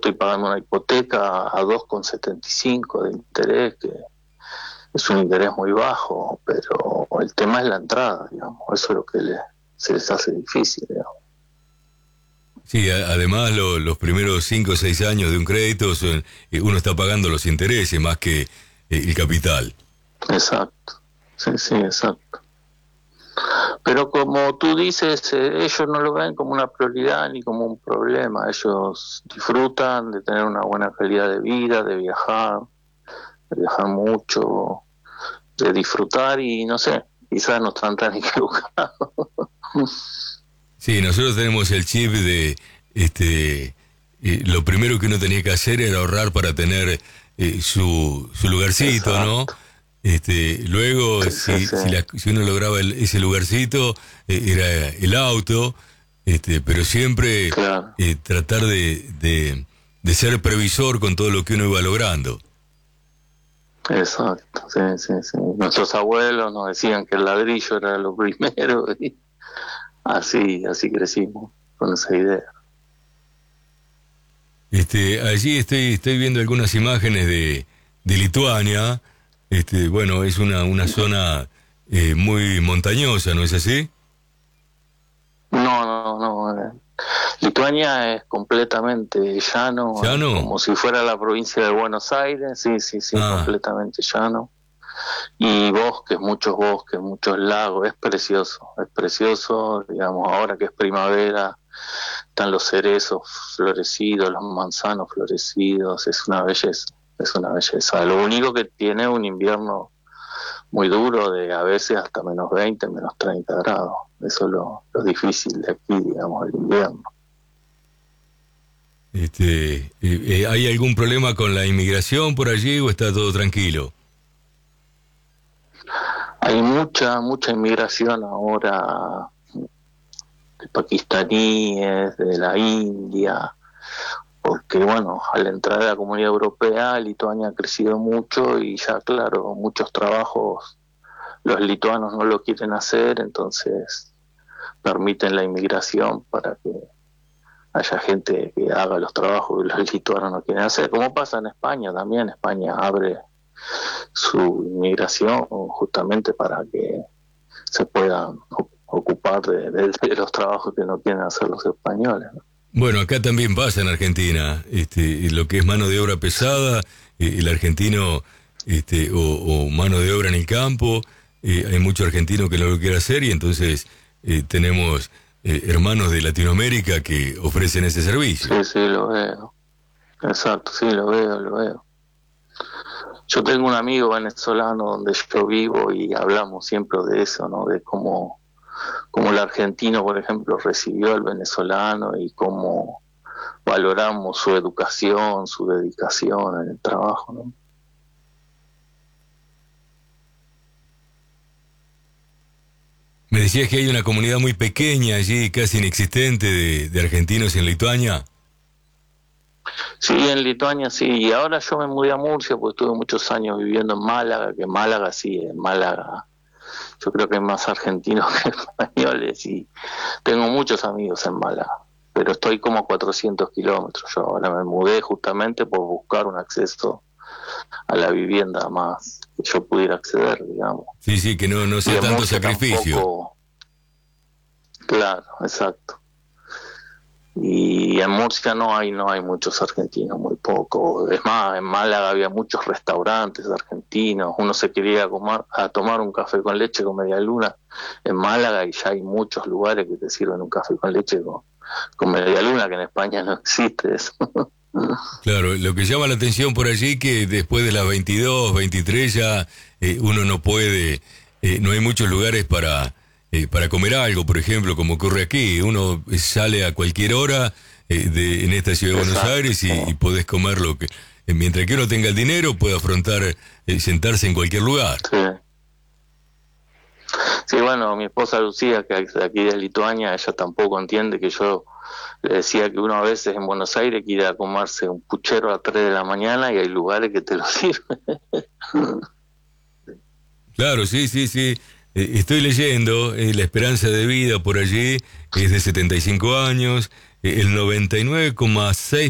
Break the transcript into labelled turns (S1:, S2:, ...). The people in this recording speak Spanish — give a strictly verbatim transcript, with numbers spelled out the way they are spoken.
S1: estoy pagando una hipoteca a dos coma setenta y cinco de interés, que es un interés muy bajo, pero el tema es la entrada, digamos, eso es lo que le, se les hace difícil, digamos.
S2: Sí, a, además lo, los primeros cinco o seis años de un crédito son, eh, uno está pagando los intereses más que eh, el capital.
S1: Exacto, sí, sí, exacto. Pero como tú dices, eh, ellos no lo ven como una prioridad ni como un problema. Ellos disfrutan de tener una buena calidad de vida, de viajar, de viajar mucho, de disfrutar y no sé, quizás no están tan equivocados.
S2: Sí, nosotros tenemos el chip de, este, eh, lo primero que uno tenía que hacer era ahorrar para tener eh, su, su lugarcito, exacto, ¿no? Este, luego, sí, si, sí, sí. Si, la, si uno lograba el, ese lugarcito, eh, era el auto, este, pero siempre claro. eh, tratar de, de, de ser previsor con todo lo que uno iba logrando.
S1: Exacto, sí, sí, sí. Nuestros abuelos nos decían que el ladrillo era lo primero y así, así crecimos con esa idea.
S2: Este, allí estoy, estoy viendo algunas imágenes de, de Lituania. Este, bueno, es una, una zona eh, muy montañosa, ¿no es así?
S1: No, no, no. Eh. Lituania es completamente llano,
S2: ¿Llano?
S1: Como si fuera la provincia de Buenos Aires, sí, sí, sí, ah. completamente llano. Y bosques, muchos bosques, muchos lagos, es precioso, es precioso, digamos, ahora que es primavera, están los cerezos florecidos, los manzanos florecidos, es una belleza, es una belleza. Lo único que tiene un invierno muy duro, de a veces hasta menos veinte, menos treinta grados, eso es lo, lo difícil de aquí, digamos, el invierno.
S2: Este, eh, ¿hay algún problema con la inmigración por allí o está todo tranquilo?
S1: Hay mucha, mucha inmigración ahora de pakistaníes, de la India, porque bueno, al entrar a la Comunidad Europea, Lituania ha crecido mucho y ya claro, muchos trabajos los lituanos no lo quieren hacer, entonces permiten la inmigración para que haya gente que haga los trabajos que los lituanos no quieren hacer, como pasa en España también. España abre su inmigración justamente para que se puedan ocupar de, de, de los trabajos que no quieren hacer los españoles, ¿no?
S2: Bueno, acá también pasa en Argentina, este, lo que es mano de obra pesada, eh, el argentino, este, o, o mano de obra en el campo, eh, hay mucho argentino que no lo quiere hacer y entonces eh, tenemos eh, hermanos de Latinoamérica que ofrecen ese servicio.
S1: Sí, sí, lo veo. Exacto, sí, lo veo, lo veo. Yo tengo un amigo venezolano donde yo vivo y hablamos siempre de eso, ¿no? De cómo, cómo el argentino, por ejemplo, recibió al venezolano y cómo valoramos su educación, su dedicación en el trabajo, ¿no?
S2: Me decías que hay una comunidad muy pequeña allí, casi inexistente, de, de argentinos en Lituania.
S1: Sí, en Lituania sí, y ahora yo me mudé a Murcia porque estuve muchos años viviendo en Málaga, que Málaga sí, en Málaga yo creo que hay más argentinos que españoles y tengo muchos amigos en Málaga, pero estoy como a cuatrocientos kilómetros. Yo ahora me mudé justamente por buscar un acceso a la vivienda más que yo pudiera acceder, digamos.
S2: Sí, sí, que no, no sea tanto sacrificio.
S1: Tampoco... Claro, exacto. Y en Murcia no hay no hay muchos argentinos, muy poco. Es más, en Málaga había muchos restaurantes argentinos. Uno se quería comer, a tomar un café con leche con media luna en Málaga y ya hay muchos lugares que te sirven un café con leche con, con media luna, que en España no existe eso.
S2: Claro, lo que llama la atención por allí que después de las veintidós, veintitrés ya eh, uno no puede, eh, no hay muchos lugares para... Eh, para comer algo, por ejemplo, como ocurre aquí. Uno sale a cualquier hora eh, de, en esta ciudad de Buenos
S1: Exacto.
S2: Aires y, y podés comer lo que... Eh, mientras que uno tenga el dinero, puede afrontar, eh, sentarse en cualquier lugar.
S1: Sí. Sí, bueno, mi esposa Lucía, que es de aquí de Lituania, ella tampoco entiende que yo le decía que uno a veces en Buenos Aires quiere a comerse un puchero a tres de la mañana y hay lugares que te lo sirven.
S2: Claro, sí, sí, sí. Eh, estoy leyendo, eh, la esperanza de vida por allí es de setenta y cinco años, eh, el noventa y nueve coma seis